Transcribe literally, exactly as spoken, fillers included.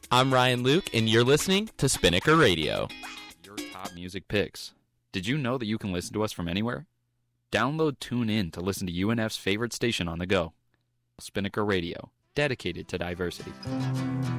I'm Ryan Luke, and you're listening to Spinnaker Radio. Your top music picks. Did you know that you can listen to us from anywhere? Download TuneIn to listen to U N F's favorite station on the go. Spinnaker Radio, dedicated to diversity.